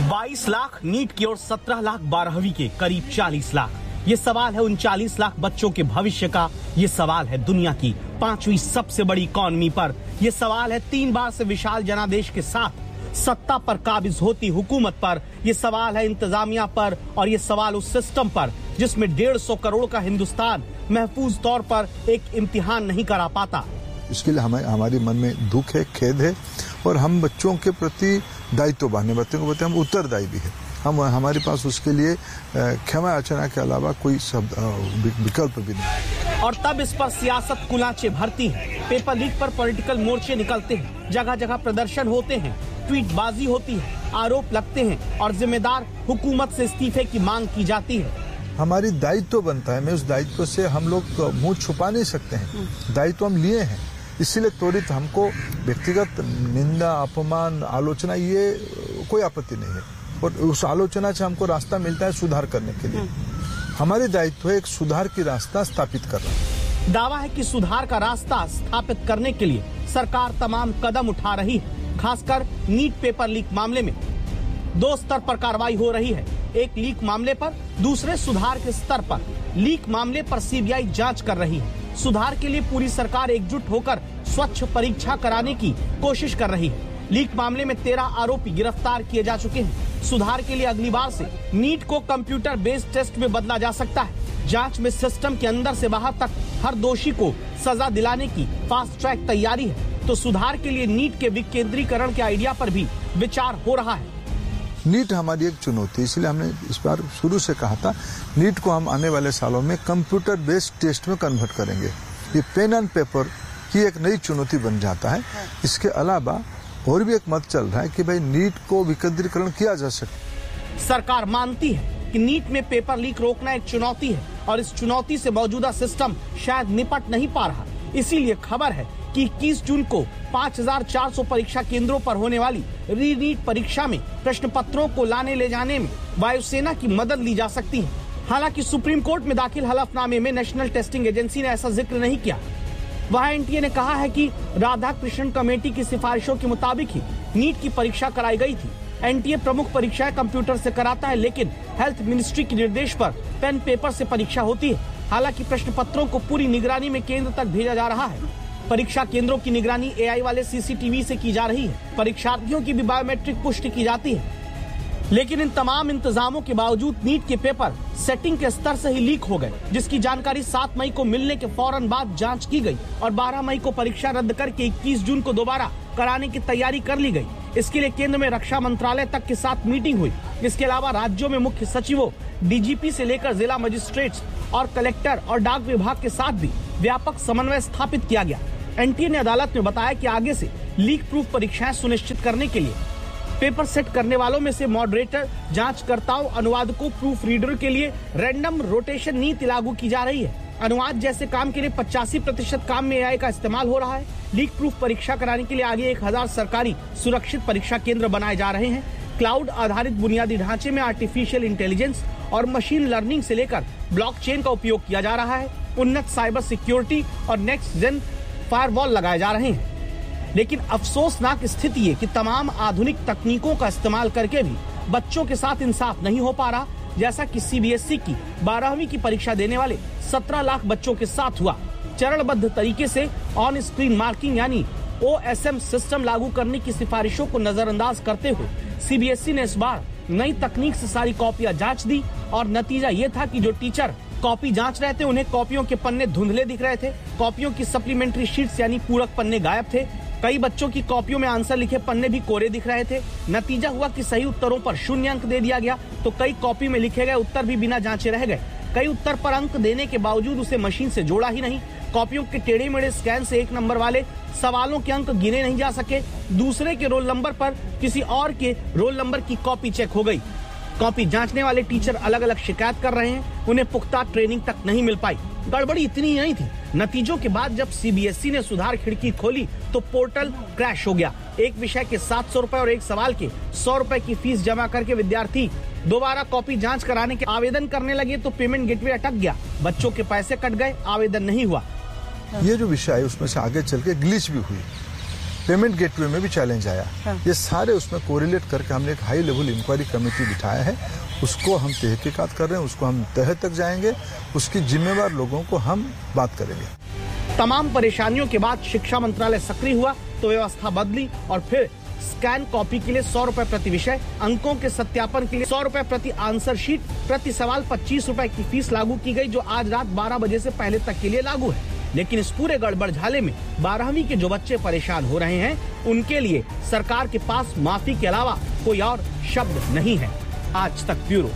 22 lakh NEET की और 17 लाख 12वीं के, करीब 40 लाख। ये सवाल है उन 40 लाख बच्चों के भविष्य का। ये सवाल है दुनिया की 5वीं सबसे बड़ी इकॉनमी पर। ये सवाल है 3 बार से विशाल जनादेश के साथ सत्ता पर काबिज होती हुकूमत पर। ये सवाल है इंतजामिया पर, और ये सवाल उस सिस्टम पर जिसमें 150 करोड़ का हिंदुस्तान महफूज तौर पर एक इम्तिहान नहीं करा पाता। इसके लिए हमारी मन में दुख है, खेद है, और हम बच्चों के प्रति दायित्ववान बच्चों को बताते हम उत्तरदायी भी है। हमारे पास उसके लिए क्षमा याचना के अलावा कोई विकल्प भी नहीं। और तब इस पर सियासत कुलाचे भरती है। पेपर लीक पर पॉलिटिकल मोर्चे निकलते हैं, जगह जगह प्रदर्शन होते हैं, ट्वीटबाजी होती है, आरोप लगते हैं और जिम्मेदार हुकूमत से इस्तीफे की मांग की जाती है। हमारी दायित्व बनता है, मैं उस दायित्व से हम लोग मुंह छुपा नहीं सकते हैं। दायित्व हम लिए हैं, इसीलिए त्वरित हमको व्यक्तिगत निंदा, अपमान, आलोचना ये कोई आपत्ति नहीं है, और उस आलोचना से हमको रास्ता मिलता है सुधार करने के लिए। हमारे दायित्व है एक सुधार की रास्ता स्थापित करना। दावा है कि सुधार का रास्ता स्थापित करने के लिए सरकार तमाम कदम उठा रही है। खासकर नीट पेपर लीक मामले में 2 स्तर पर कार्रवाई हो रही है। एक लीक मामले पर, दूसरे सुधार के स्तर पर। लीक मामले पर सीबीआई जांच कर रही है। सुधार के लिए पूरी सरकार एकजुट होकर स्वच्छ परीक्षा कराने की कोशिश कर रही है। लीक मामले में 13 आरोपी गिरफ्तार किए जा चुके हैं। सुधार के लिए अगली बार से नीट को कंप्यूटर बेस्ड टेस्ट में बदला जा सकता है। जांच में सिस्टम के अंदर से बाहर तक हर दोषी को सजा दिलाने की फास्ट ट्रैक तैयारी है। तो सुधार के लिए नीट के विकेंद्रीकरण के आइडिया पर भी विचार हो रहा है। नीट हमारी एक चुनौती, इसलिए हमने इस बार शुरू से कहा था नीट को हम आने वाले सालों में कंप्यूटर बेस्ड टेस्ट में कन्वर्ट करेंगे। ये पेन एंड पेपर की एक नई चुनौती बन जाता है। इसके अलावा और भी एक मत चल रहा है कि भाई नीट को विकेंद्रीकरण किया जा सके। सरकार मानती है कि नीट में पेपर लीक रोकना एक चुनौती है, और इस चुनौती से मौजूदा सिस्टम शायद निपट नहीं पा रहा। इसीलिए खबर है कि 21 जून को 5400 परीक्षा केंद्रों पर होने वाली री नीट परीक्षा में प्रश्न पत्रों को लाने ले जाने में वायुसेना की मदद ली जा सकती है। हालांकि सुप्रीम कोर्ट में दाखिल हलफनामे में नेशनल टेस्टिंग एजेंसी ने ऐसा जिक्र नहीं किया। वहाँ एनटीए ने कहा है कि राधाकृष्णन कमेटी की सिफारिशों के मुताबिक ही नीट की परीक्षा कराई गई थी। एनटीए प्रमुख परीक्षाएं कंप्यूटर से कराता है, लेकिन हेल्थ मिनिस्ट्री के निर्देश पर पेन पेपर से परीक्षा होती है। हालांकि प्रश्न पत्रों को पूरी निगरानी में केंद्र तक भेजा जा रहा है। परीक्षा केंद्रों की निगरानी एआई वाले सीसीटीवी से की जा रही है। परीक्षार्थियों की भी बायोमेट्रिक पुष्टि की जाती है। लेकिन इन तमाम इंतजामों के बावजूद नीट के पेपर सेटिंग के स्तर से ही लीक हो गए, जिसकी जानकारी 7 मई को मिलने के फौरन बाद जांच की गई और 12 मई को परीक्षा रद्द करके 21 जून को दोबारा कराने की तैयारी कर ली गई। इसके लिए केंद्र में रक्षा मंत्रालय तक के साथ मीटिंग हुई। इसके अलावा राज्यों में मुख्य सचिवों, डीजीपी से लेकर जिला मजिस्ट्रेट्स और कलेक्टर और डाक विभाग के साथ भी व्यापक समन्वय स्थापित किया गया। एनटीए ने अदालत में बताया कि आगे से लीक प्रूफ परीक्षाएं सुनिश्चित करने के लिए पेपर सेट करने वालों में से मॉडरेटर, जांचकर्ताओं, अनुवादकों, प्रूफ रीडर के लिए रैंडम रोटेशन नीति लागू की जा रही है। अनुवाद जैसे काम के लिए 85% काम में एआई का इस्तेमाल हो रहा है। लीक प्रूफ परीक्षा कराने के लिए आगे 1000 सरकारी सुरक्षित परीक्षा केंद्र बनाए जा रहे हैं। क्लाउड आधारित बुनियादी ढांचे में आर्टिफिशियल इंटेलिजेंस और मशीन लर्निंग से लेकर ब्लॉकचेन का उपयोग किया जा रहा है। उन्नत साइबर सिक्योरिटी और नेक्स्ट जेन फायरवॉल लगाए जा रहे हैं। लेकिन अफसोसनाक स्थिति है कि तमाम आधुनिक तकनीकों का इस्तेमाल करके भी बच्चों के साथ इंसाफ नहीं हो पा रहा, जैसा कि सीबीएसई की 12वीं की परीक्षा देने वाले 17 लाख बच्चों के साथ हुआ। चरणबद्ध तरीके से ऑन स्क्रीन मार्किंग यानी OSM सिस्टम लागू करने की सिफारिशों को नजरअंदाज करते हुए सीबीएसई ने इस बार नई तकनीक से सारी कॉपियां जांच दी, और नतीजा ये था कि जो टीचर कॉपी जांच रहे थे उन्हें कॉपियों के पन्ने धुंधले दिख रहे थे। कॉपियों की सप्लीमेंट्री शीट्स यानी पूरक पन्ने गायब थे। कई बच्चों की कॉपियों में आंसर लिखे पन्ने भी कोरे दिख रहे थे। नतीजा हुआ कि सही उत्तरों पर 0 अंक दे दिया गया, तो कई कॉपी में लिखे गए उत्तर भी बिना जांचे रह गए। कई उत्तर पर अंक देने के बावजूद उसे मशीन से जोड़ा ही नहीं। कॉपियों के टेढ़े मेढ़े स्कैन से 1 नंबर वाले सवालों के अंक गिने नहीं जा सके। दूसरे के रोल नंबर पर किसी और के रोल नंबर की कॉपी चेक हो गई। कॉपी जांचने वाले टीचर अलग अलग शिकायत कर रहे हैं, उन्हें पुख्ता ट्रेनिंग तक नहीं मिल पाई। गड़बड़ी इतनी ही नहीं थी, नतीजों के बाद जब सीबीएसई ने सुधार खिड़की खोली तो पोर्टल क्रैश हो गया। एक विषय के 700 रुपए और एक सवाल के 100 रुपए की फीस जमा करके विद्यार्थी दोबारा कॉपी जांच कराने के आवेदन करने लगे तो पेमेंट गेटवे अटक गया। बच्चों के पैसे कट गए, आवेदन नहीं हुआ। ये जो विषय है उसमें से आगे चल के ग्लिच भी हुई। पेमेंट गेटवे में भी चैलेंज आया। ये सारे उसमें कोरिलेट करके हमने एक हाई लेवल इंक्वायरी कमेटी बिठाया है, उसको हम तहकीकात कर रहे हैं, उसको हम तह तक जाएंगे, उसकी जिम्मेवार लोगों को हम बात करेंगे। तमाम परेशानियों के बाद शिक्षा मंत्रालय सक्रिय हुआ तो व्यवस्था बदली और फिर स्कैन कॉपी के लिए 100 रुपए प्रति विषय, अंकों के सत्यापन के लिए 100 रुपए प्रति आंसर शीट, प्रति सवाल 25 रुपए की फीस लागू की गई, जो आज रात 12 बजे से पहले तक के लिए लागू है। लेकिन इस पूरे गड़बड़ झाले में 12वीं के जो बच्चे परेशान हो रहे हैं, उनके लिए सरकार के पास माफी के अलावा कोई और शब्द नहीं है। आज तक ब्यूरो।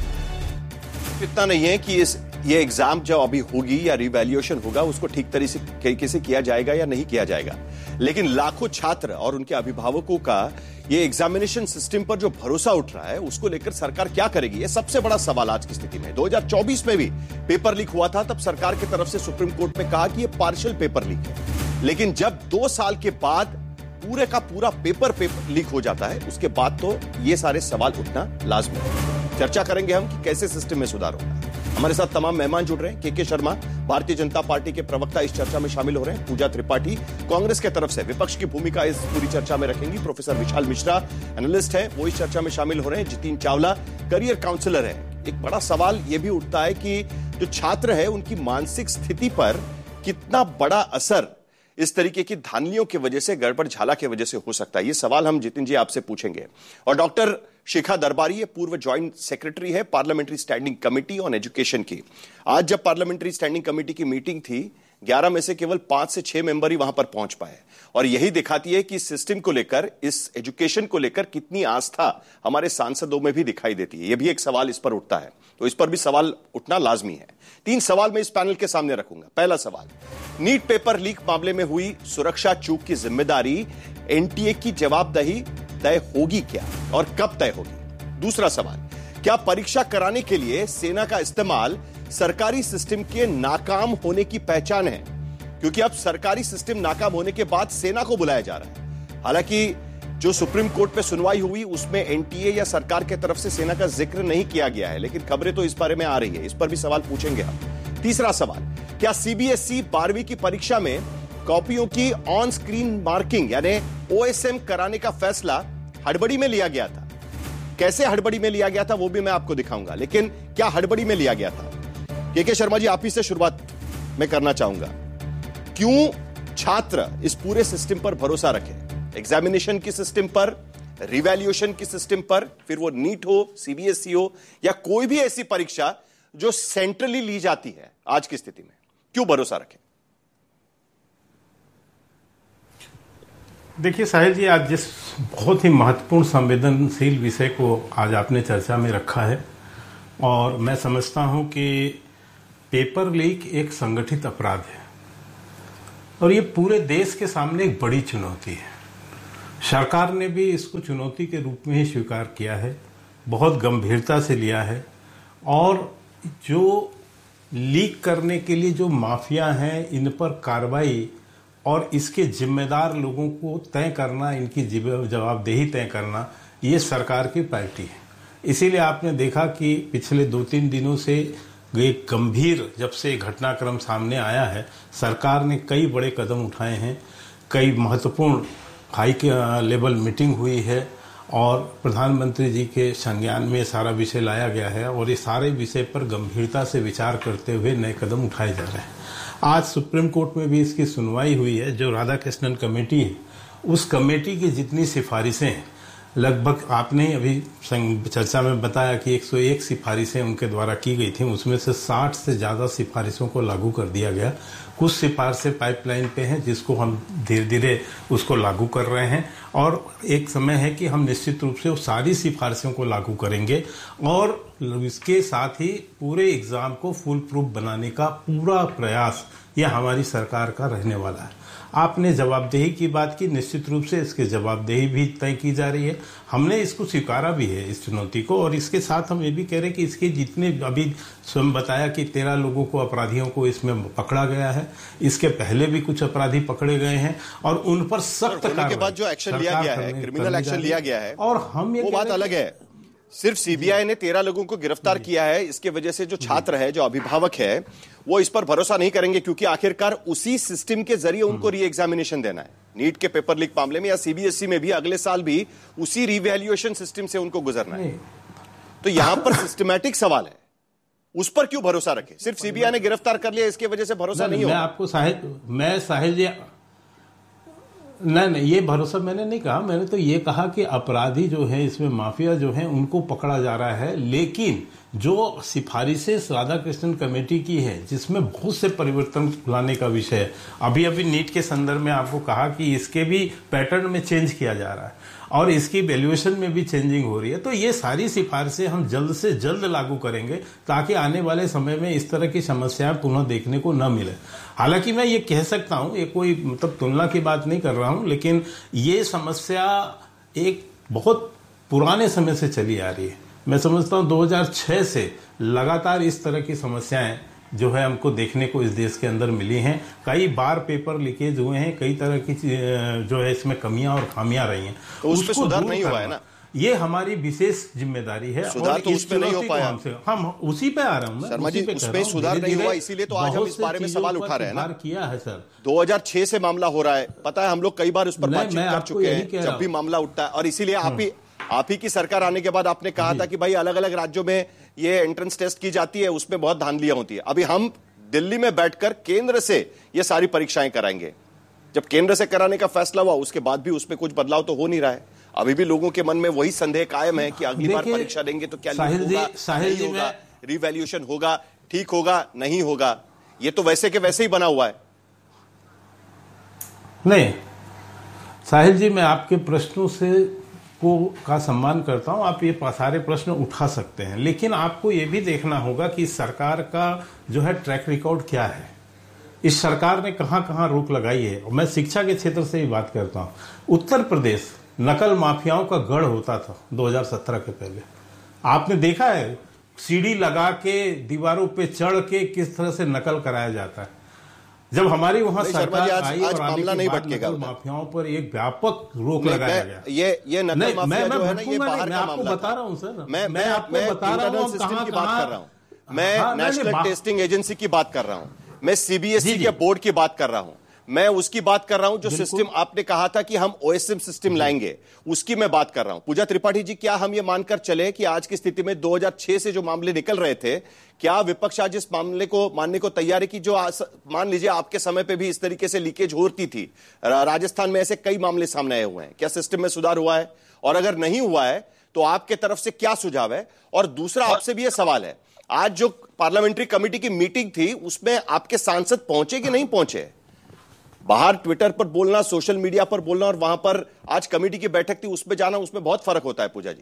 इतना नहीं है कि ये एग्जाम जो अभी होगी या रिवैल्यूएशन होगा उसको ठीक तरीके से किया जाएगा या नहीं किया जाएगा, लेकिन लाखों छात्र और उनके अभिभावकों का ये एग्जामिनेशन सिस्टम पर जो भरोसा उठ रहा है उसको लेकर सरकार क्या करेगी, ये सबसे बड़ा सवाल आज की स्थिति में। 2024 में भी पेपर लीक हुआ था, तब सरकार की तरफ से सुप्रीम कोर्ट में कहा कि ये पार्शियल पेपर लीक है, लेकिन जब 2 साल के बाद पूरे का पूरा पेपर लीक हो जाता है, उसके बाद तो ये सारे सवाल उठना लाजमी है। चर्चा करेंगे हम कि कैसे सिस्टम में सुधार होगा। हमारे साथ तमाम मेहमान जुड़ रहे हैं। के शर्मा भारतीय जनता पार्टी के प्रवक्ता इस चर्चा में शामिल हो रहे हैं। पूजा त्रिपाठी कांग्रेस के तरफ से विपक्ष की भूमिका इस पूरी चर्चा में रखेंगी। प्रोफेसर विशाल मिश्रा एनालिस्ट हैं, वो इस चर्चा में शामिल हो रहे हैं। जितिन चावला करियर काउंसलर है। एक बड़ा सवाल यह भी उठता है कि जो छात्र है उनकी मानसिक स्थिति पर कितना बड़ा असर इस तरीके की धांधलियों की वजह से, गड़बड़ झाला की वजह से हो सकता है। ये सवाल हम जितिन जी आपसे पूछेंगे। और डॉक्टर शिखा दरबारी ये पूर्व ज्वाइंट सेक्रेटरी है parliamentary standing committee on education की। आज जब पार्लियामेंट्री स्टैंडिंग कमेटी की मीटिंग थी, 11 में से केवल 5 से 6 मेंबर ही वहां पर पहुंच पाए, और यही दिखाती है कि इस सिस्टम को लेकर, इस एजुकेशन को लेकर कितनी आस्था हमारे सांसदों में भी दिखाई देती है। यह भी एक सवाल इस पर उठता है, तो इस पर भी सवाल उठना लाजमी है। 3 सवाल मैं इस पैनल के सामने रखूंगा। पहला सवाल, नीट पेपर लीक मामले में हुई सुरक्षा चूक की जिम्मेदारी एनटीए की जवाबदेही तय होगी क्या और कब तय होगी? दूसरा सवाल, क्या परीक्षा कराने के लिए सेना का इस्तेमाल सरकारी सिस्टम के नाकाम होने की पहचान है? क्योंकि अब सरकारी सिस्टम नाकाम होने के बाद सेना को बुलाया जा रहा है। हालांकि जो सुप्रीम कोर्ट में सुनवाई हुई उसमें एनटीए या सरकार की तरफ से सेना का जिक्र नहीं किया गया है, लेकिन खबरें तो इस बारे में आ रही है। इस पर भी सवाल पूछेंगे हम। तीसरा सवाल, क्या सीबीएसई 12वीं की परीक्षा में कॉपियों की ऑन स्क्रीन मार्किंग यानी ओएसएम कराने का फैसला हड़बड़ी में लिया गया था? कैसे हड़बड़ी में लिया गया था वो भी मैं आपको दिखाऊंगा, लेकिन क्या हड़बड़ी में लिया गया था? के शर्मा जी, आप ही से शुरुआत मैं करना चाहूंगा। क्यों छात्र इस पूरे सिस्टम पर भरोसा रखें? एग्जामिनेशन की सिस्टम पर, रिवैल्यूएशन की सिस्टम पर, फिर वो नीट हो, सीबीएसई हो या कोई भी ऐसी परीक्षा जो सेंट्रली ली जाती है, आज की स्थिति में क्यों भरोसा रखें? देखिए साहिल जी, आज जिस बहुत ही महत्वपूर्ण संवेदनशील विषय को आज आपने चर्चा में रखा है, और मैं समझता हूं कि पेपर लीक एक संगठित अपराध है और ये पूरे देश के सामने एक बड़ी चुनौती है। सरकार ने भी इसको चुनौती के रूप में ही स्वीकार किया है, बहुत गंभीरता से लिया है, और जो लीक करने के लिए जो माफिया हैं इन पर कार्रवाई और इसके जिम्मेदार लोगों को तय करना, इनकी जवाबदेही तय करना, ये सरकार की प्रायोरिटी है। इसीलिए आपने देखा कि पिछले 2-3 दिनों से एक गंभीर, जब से घटनाक्रम सामने आया है, सरकार ने कई बड़े कदम उठाए हैं। कई महत्वपूर्ण हाई लेवल मीटिंग हुई है और प्रधानमंत्री जी के संज्ञान में सारा विषय लाया गया है, और इस सारे विषय पर गंभीरता से विचार करते हुए नए कदम उठाए जा रहे हैं। आज सुप्रीम कोर्ट में भी इसकी सुनवाई हुई है। जो राधाकृष्णन कमेटी है, उस कमेटी की जितनी सिफारिशें हैं, लगभग आपने अभी चर्चा में बताया कि 101 सिफारिशें उनके द्वारा की गई थी, उसमें से 60 से ज़्यादा सिफारिशों को लागू कर दिया गया। कुछ सिफारिशें पाइपलाइन पे हैं जिसको हम धीरे धीरे उसको लागू कर रहे हैं, और एक समय है कि हम निश्चित रूप से वो सारी सिफारिशों को लागू करेंगे, और इसके साथ ही पूरे एग्जाम को फुल प्रूफ बनाने का पूरा प्रयास यह हमारी सरकार का रहने वाला है। आपने जवाबदेही की बात की, निश्चित रूप से इसकी जवाबदेही भी तय की जा रही है। हमने इसको स्वीकारा भी है, इस चुनौती को, और इसके साथ हम ये भी कह रहे हैं कि इसके जितने अभी स्वयं बताया कि 13 लोगों को, अपराधियों को इसमें पकड़ा गया है। इसके पहले भी कुछ अपराधी पकड़े गए हैं और उन पर सख्त कार्रवाई के बाद जो एक्शन लिया गया है, क्रिमिनल एक्शन लिया गया है, और हम ये वो बात अलग है। सिर्फ सीबीआई ने 13 लोगों को गिरफ्तार किया है, इसके वजह से जो छात्र है, जो अभिभावक है, वो इस पर भरोसा नहीं करेंगे, क्योंकि आखिरकार उसी सिस्टम के जरिए उनको री एग्जामिनेशन देना है। नीट के पेपर लीक मामले में, या सीबीएसई में भी अगले साल भी उसी रिवैल्यूएशन सिस्टम से उनको गुजरना है। तो यहां पर सिस्टमेटिक सवाल है, उस पर क्यों भरोसा रखें? सिर्फ सीबीआई ने गिरफ्तार कर लिया इसकी वजह से भरोसा नहीं होगा। मैं आपको साहिल जी नहीं, ये भरोसा मैंने नहीं कहा। मैंने तो ये कहा कि अपराधी जो है इसमें, माफिया जो है, उनको पकड़ा जा रहा है। लेकिन जो सिफारिशें राधाकृष्णन कमेटी की है, जिसमें बहुत से परिवर्तन लाने का विषय है, अभी नीट के संदर्भ में आपको कहा कि इसके भी पैटर्न में चेंज किया जा रहा है और इसकी वैल्यूएशन में भी चेंजिंग हो रही है। तो ये सारी सिफारिशें हम जल्द से जल्द लागू करेंगे ताकि आने वाले समय में इस तरह की समस्याएं पुनः देखने को न मिले। हालांकि मैं ये कह सकता हूं, ये कोई मतलब तुलना की बात नहीं कर रहा हूं, लेकिन ये समस्या एक बहुत पुराने समय से चली आ रही है। मैं समझता हूं 2006 से लगातार इस तरह की समस्याएं जो है हमको देखने को इस देश के अंदर मिली हैं। कई बार पेपर लीकेज हुए हैं, कई तरह की जो है इसमें कमियां और खामियां रही हैं। तो उस पर सुधार नहीं हुआ है ना, ये हमारी विशेष जिम्मेदारी है। सुधार तो उसमें नहीं हो पाया। हम उसी पे आ रहा हूँ शर्मा जी, उसमें सुधार नहीं हुआ, इसीलिए तो आज हम इस बारे में सवाल उठा रहे हैं ना। किया है सर, 2006 से मामला हो रहा है, पता है, हम लोग कई बार उस पर बातचीत कर चुके हैं जब भी मामला उठता है। और इसीलिए आप ही की सरकार आने के बाद आपने कहा था कि भाई अलग अलग राज्यों में ये एंट्रेंस टेस्ट की जाती है, उसमें बहुत धांधलियां होती है। अभी हम दिल्ली में बैठकर केंद्र से ये सारी परीक्षाएं कराएंगे। जब केंद्र से कराने का फैसला हुआ उसके बाद भी उसमें कुछ बदलाव तो हो नहीं रहा है। अभी भी लोगों के मन में वही संदेह कायम है कि अगली बार परीक्षा देंगे तो क्या होगा, रिवैल्यूएशन होगा, ठीक होगा, नहीं होगा। ये तो वैसे के वैसे ही बना हुआ है। नहीं साहिल जी, मैं आपके प्रश्नों से का सम्मान करता हूं। आप ये सारे प्रश्न उठा सकते हैं, लेकिन आपको ये भी देखना होगा कि सरकार का जो है ट्रैक रिकॉर्ड क्या है। इस सरकार ने कहां कहां रोक लगाई है। मैं शिक्षा के क्षेत्र से ही बात करता हूं। उत्तर प्रदेश नकल माफियाओं का गढ़ होता था 2017 के पहले। आपने देखा है सीढ़ी लगा के दीवारों पे चढ़ के किस तरह से नकल कराया जाता है। जब हमारी वहां सरकार आई और मामला नहीं भटकेगा, माफियाओं पर एक व्यापक रोक लगाया गया। ये नकल माफिया जो है ना, ये बाहर का मामला बता रहा हूं सर। मैं आपको बता रहा हूं सिस्टम की बात कर रहा हूं। मैं नेशनल टेस्टिंग एजेंसी की बात कर रहा हूं, मैं सीबीएसई के बोर्ड की बात कर रहा हूं, मैं उसकी बात कर रहा हूं जो सिस्टम आपने कहा था कि हम ओएसएम सिस्टम लाएंगे, उसकी मैं बात कर रहा हूं। पूजा त्रिपाठी जी, क्या हम ये मानकर चले कि आज की स्थिति में 2006 से जो मामले निकल रहे थे, क्या विपक्ष आज इस मामले को मानने को तैयार है कि जो मान लीजिए आपके समय पे भी इस तरीके से लीकेज होती थी, राजस्थान में ऐसे कई मामले सामने आए हुए हैं, क्या सिस्टम में सुधार हुआ है? और अगर नहीं हुआ है तो आपके तरफ से क्या सुझाव है? और दूसरा आपसे भी यह सवाल है, आज जो पार्लियामेंट्री कमेटी की मीटिंग थी उसमें आपके सांसद पहुंचे कि नहीं पहुंचे? बाहर ट्विटर पर बोलना, सोशल मीडिया पर बोलना और वहां पर आज कमेटी की बैठक थी उसमें जाना, उसमें बहुत फर्क होता है। पूजा जी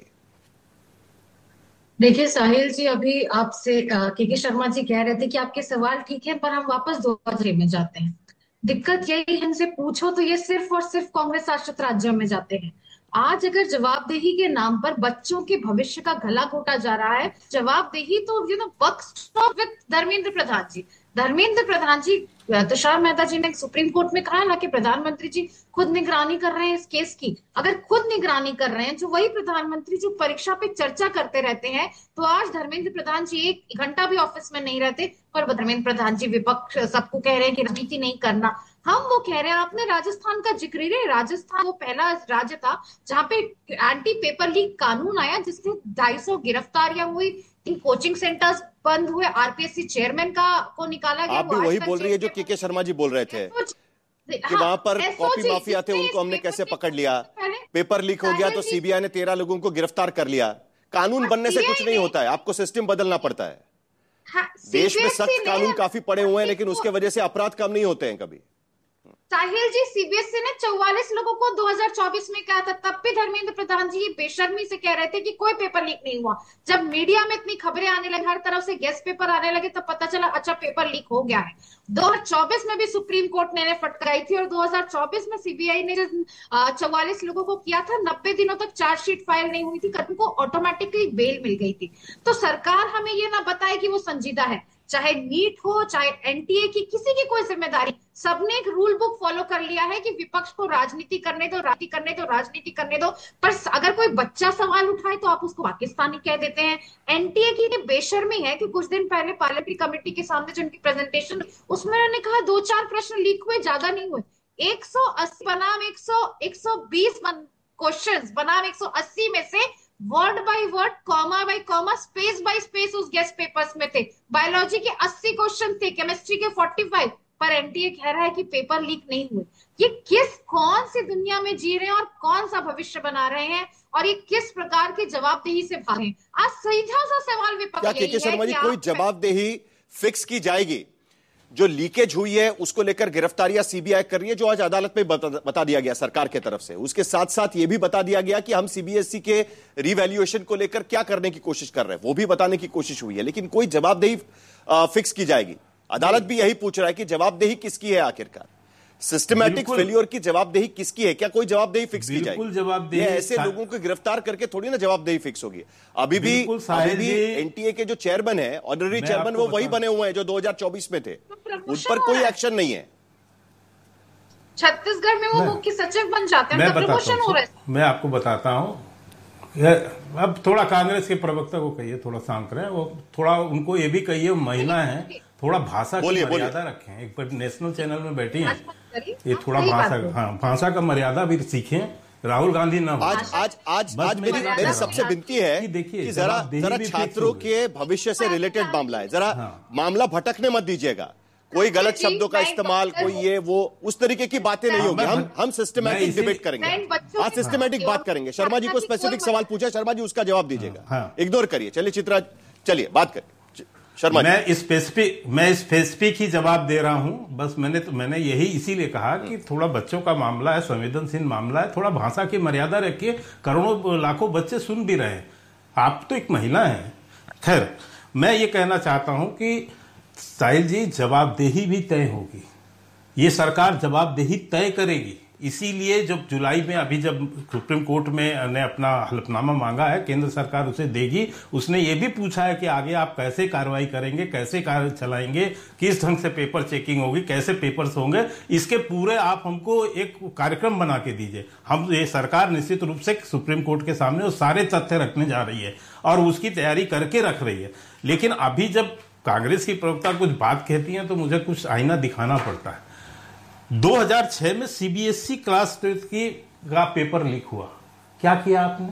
देखिए साहिल जी, अभी आपसे के शर्मा जी कह रहे थे कि आपके सवाल ठीक है, पर हम वापस 2003 में जाते हैं। दिक्कत यही है, इनसे पूछो तो ये सिर्फ और सिर्फ कांग्रेस शासित राज्यों में जाते हैं। आज अगर जवाबदेही के नाम पर बच्चों के भविष्य का गला घोटा जा रहा है, जवाबदेही तो बक स्टॉप विद धर्मेंद्र प्रधान जी। धर्मेंद्र प्रधान जी, तुषार मेहता जी ने सुप्रीम कोर्ट में कहा ना कि प्रधानमंत्री जी खुद निगरानी कर रहे हैं इस केस की। अगर खुद निगरानी कर रहे हैं, जो वही प्रधानमंत्री जो परीक्षा पे चर्चा करते रहते हैं, तो आज धर्मेंद्र प्रधान जी 1 घंटा भी ऑफिस में नहीं रहते, पर धर्मेंद्र प्रधान जी विपक्ष सबको कह रहे हैं कि राजनीति नहीं करना। हम वो कह रहे हैं, आपने राजस्थान का जिक्र ही, राजस्थान वो पहला राज्य था जहां पे एंटी पेपर लीक कानून आया, जिससे 250 गिरफ्तारियां हुई, 3 कोचिंग सेंटर्स बंद हुए, आरपीएससी चेयरमैन को निकाला गया। आप भी वही बोल रही है जो के शर्मा जी बोल रहे थे कि वहां पर कॉपी माफिया थे, उनको हमने कैसे पकड़ लिया, पेपर लीक हो गया तो सीबीआई ने 13 लोगों को गिरफ्तार कर लिया। कानून बनने से कुछ नहीं होता है, आपको सिस्टम बदलना पड़ता है। देश में सख्त कानून काफी पड़े हुए हैं, लेकिन उसके वजह से अपराध कम नहीं होते हैं कभी। साहिल जी, सीबीएसई ने 44 लोगों को 2024 में कहा था, तब भी धर्मेंद्र प्रधान जी बेशर्मी से कह रहे थे कि कोई पेपर लीक नहीं हुआ। जब मीडिया में इतनी खबरें आने लगी, हर तरफ से गेस्ट पेपर आने लगे, तब पता चला अच्छा पेपर लीक हो गया है। 2024 में भी सुप्रीम कोर्ट ने फटकाई थी और 2024 में सीबीआई ने 44 लोगों को किया था, 90 दिनों तक चार्जशीट फाइल नहीं हुई थी, उनको ऑटोमेटिकली बेल मिल गई थी। तो सरकार हमें ये ना बताए कि वो संजीदा है, चाहे नीट हो चाहे एनटीए की, किसी की कोई जिम्मेदारी, सबने एक रूल बुक फॉलो कर लिया है कि विपक्ष को राजनीति करने दो, राजनीति करने दो। पर अगर कोई बच्चा सवाल उठाए तो आप उसको पाकिस्तानी कह देते हैं। एनटीए की बेशर्मी है कि कुछ दिन पहले पार्लियामेंट्री कमेटी के सामने जो उनकी प्रेजेंटेशन, उसमें उन्होंने कहा 2-4 प्रश्न लीक हुए, ज्यादा नहीं हुए। 180 बनाम 120 क्वेश्चंस बनाम 180 में से word by word, comma bye comma, space bye space उस गेस्ट पेपर्स में थे। बायोलॉजी के 80 क्वेश्चन थे, केमिस्ट्री के 45, पर एनटीए कह रहा है कि पेपर लीक नहीं हुए। ये कौन सी दुनिया में जी रहे हैं और कौन सा भविष्य बना रहे हैं, और ये किस प्रकार की जवाबदेही से भाग रहे हैं? आज सीधा सा सवाल विपक्ष क्या के शर्मा जी कोई जवाबदेही फिक्स की जाएगी? जो लीकेज हुई है उसको लेकर गिरफ्तारियां सीबीआई कर रही है, जो आज अदालत में बता दिया गया सरकार की तरफ से। उसके साथ साथ यह भी बता दिया गया कि हम सीबीएसई के रिवैल्यूएशन को लेकर क्या करने की कोशिश कर रहे हैं, वो भी बताने की कोशिश हुई है। लेकिन कोई जवाबदेही फिक्स की जाएगी? अदालत भी यही पूछ रहा है कि जवाबदेही किसकी है आखिरकार, सिस्टमैटिक फेलियर की जवाबदेही किसकी है? क्या कोई जवाबदेही फिक्स की जाएगी? जवाबदेही ऐसे लोगों को गिरफ्तार करके थोड़ी ना जवाबदेही फिक्स होगी। अभी भी एनटीए के जो चेयरमैन है, ऑनररी चेयरमैन, वो वही बने हुए हैं जो 2024 में थे, उन पर कोई एक्शन नहीं है। छत्तीसगढ़ में वो मुख्य सचिव बन जाते हैं, प्रमोशन हो रहा है। मैं आपको बताता हूं, अब थोड़ा कांग्रेस के प्रवक्ता को कहिए थोड़ा शांत रहे, वो थोड़ा उनको ये भी कहिए महिला है, थोड़ा भाषा की मर्यादा रखें। एक बार नेशनल चैनल में बैठी हैं, ये थोड़ा भाषा का मर्यादा भी सीखें। राहुल गांधी ना आज मेरी सबसे विनती है कि जरा छात्रों के भविष्य से रिलेटेड मामला है, जरा मामला भटकने मत दीजिएगा। कोई गलत शब्दों का इस्तेमाल, कोई ये वो, उस तरीके की बातें नहीं होगी। हम सिस्टमैटिक डिबेट करेंगे, आज सिस्टमैटिक बात करेंगे। शर्मा जी को स्पेसिफिक सवाल पूछा, शर्मा जी उसका जवाब दीजिएगा, इग्नोर करिए। चलिए चित्रा, चलिए बात करिए शर्मा जी। मैं स्पेसिफिक ही जवाब दे रहा हूं। बस मैंने यही इसीलिए कहा कि थोड़ा बच्चों का मामला है, संवेदनशील मामला है, थोड़ा भाषा की मर्यादा रखिए। करोड़ों लाखों बच्चे सुन भी रहे हैं, आप तो एक महिला हैं। खैर, मैं ये कहना चाहता हूं कि साहिल जी, जवाबदेही भी तय होगी, ये सरकार जवाबदेही तय करेगी। इसीलिए जब जुलाई में अभी जब सुप्रीम कोर्ट में ने अपना हलफनामा मांगा है, केंद्र सरकार उसे देगी। उसने ये भी पूछा है कि आगे आप कैसे कार्रवाई करेंगे, कैसे कार्य चलाएंगे, किस ढंग से पेपर चेकिंग होगी, कैसे पेपर्स होंगे, इसके पूरे आप हमको एक कार्यक्रम बना के दीजिए। हम ये सरकार निश्चित रूप से सुप्रीम कोर्ट के सामने वो सारे तथ्य रखने जा रही है और उसकी तैयारी करके रख रही है। लेकिन अभी जब कांग्रेस की प्रवक्ता कुछ बात कहती हैं तो मुझे कुछ आईना दिखाना पड़ता है। 2006 में सीबीएसई क्लास 12 का पेपर लीक हुआ, क्या किया आपने?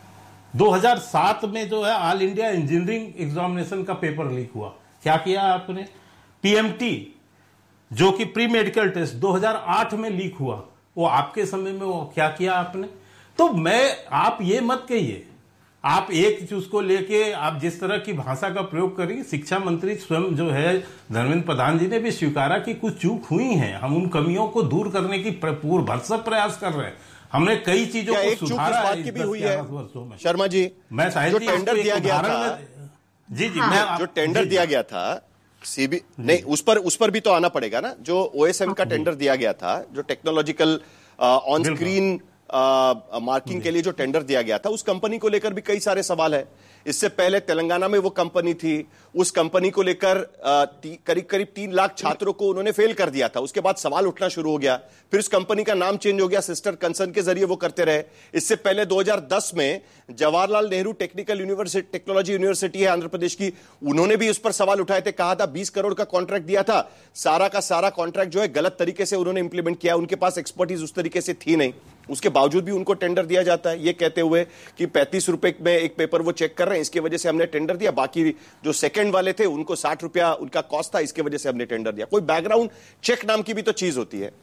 2007 में जो है ऑल इंडिया इंजीनियरिंग एग्जामिनेशन का पेपर लीक हुआ, क्या किया आपने? पीएमटी जो कि प्री मेडिकल टेस्ट 2008 में लीक हुआ, वो आपके समय में वो क्या किया आपने? तो आप ये मत कहिए, आप एक चीज को लेके आप जिस तरह की भाषा का प्रयोग करेंगे। शिक्षा मंत्री स्वयं जो है धर्मेंद्र प्रधान जी ने भी स्वीकारा कि कुछ चूक हुई हैं, हम उन कमियों को दूर करने की पूर्ण भरसक प्रयास कर रहे हैं। हमने कई चीजों को सुधारा है इस 10-11 वर्षों में। शर्मा जी, मैं जो टेंडर दिया गया था, मैं जो टेंडर दिया गया था नहीं, उस पर भी तो आना पड़ेगा ना। जो ओएसएम का टेंडर दिया गया था, जो टेक्नोलॉजिकल ऑन स्क्रीन मार्किंग के लिए जो टेंडर दिया गया था, उस कंपनी को लेकर भी कई सारे सवाल है। इससे पहले तेलंगाना में वो कंपनी थी, उस कंपनी को लेकर करीब करीब 3 लाख छात्रों को उन्होंने फेल कर दिया था। उसके बाद सवाल उठना शुरू हो गया, फिर उस कंपनी का नाम चेंज हो गया, सिस्टर कंसर्न के जरिए वो करते रहे। इससे पहले 2010 में जवाहरलाल नेहरू टेक्नोलॉजी यूनिवर्सिटी है आंध्र प्रदेश की, उन्होंने भी उस पर सवाल उठाए थे। कहा था 20 करोड़ का कॉन्ट्रैक्ट दिया था, सारा का सारा कॉन्ट्रैक्ट जो है गलत तरीके से उन्होंने इंप्लीमेंट किया, उनके पास एक्सपर्टीज उस तरीके से थी नहीं। उसके बावजूद भी उनको टेंडर दिया जाता है, ये कहते हुए कि 35 रुपए में एक पेपर वो चेक कर रहे हैं, इसकी वजह से हमने टेंडर दिया। बाकी जो सेकंड वाले थे उनको 60 रुपया उनका कॉस्ट था, इसकी वजह से हमने टेंडर दिया। कोई बैकग्राउंड चेक नाम की भी तो चीज होती है।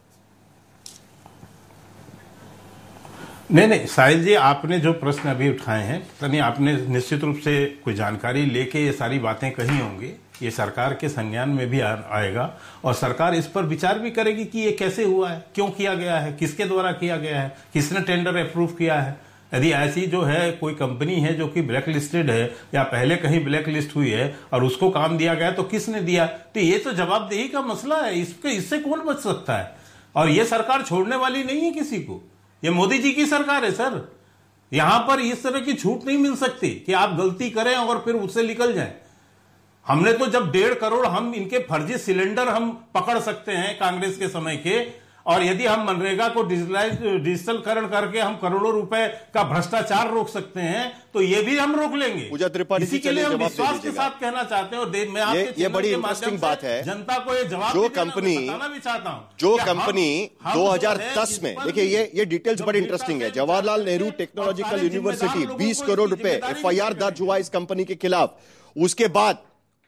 नहीं साहिल जी, आपने जो प्रश्न अभी उठाए हैं, यानी आपने निश्चित रूप से कोई जानकारी लेके ये सारी बातें कही होंगी, ये सरकार के संज्ञान में भी आएगा और सरकार इस पर विचार भी करेगी कि ये कैसे हुआ है, क्यों किया गया है, किसके द्वारा किया गया है, किसने टेंडर अप्रूव किया है। यदि ऐसी जो है कोई कंपनी है जो कि ब्लैक लिस्टेड है या पहले कहीं ब्लैक लिस्ट हुई है और उसको काम दिया गया, तो किसने दिया? तो ये तो जवाबदेही का मसला है, इससे कौन बच सकता है? और ये सरकार छोड़ने वाली नहीं है किसी को, ये मोदी जी की सरकार है सर। यहां पर इस तरह की छूट नहीं मिल सकती कि आप गलती करें और फिर उससे निकल जाएं। हमने तो जब 1.5 करोड़ हम इनके फर्जी सिलेंडर हम पकड़ सकते हैं कांग्रेस के समय के, और यदि हम मनरेगा को डिजिटलकरण करके हम करोड़ों रुपए का भ्रष्टाचार रोक सकते हैं तो ये भी हम रोक लेंगे। पूजा त्रिपाठी, इसी के लिए हम विश्वास के साथ कहना चाहते हैं। और मैं आपके ये बड़ी इंटरेस्टिंग बात है, जनता को ये जवाब बताना भी चाहता हूं। जो कंपनी 2010 में, देखिए ये डिटेल्स बड़ी इंटरेस्टिंग है। जवाहरलाल नेहरू टेक्नोलॉजिकल यूनिवर्सिटी 20 करोड़ रुपए FIR दर्ज हुआ इस कंपनी के खिलाफ। उसके बाद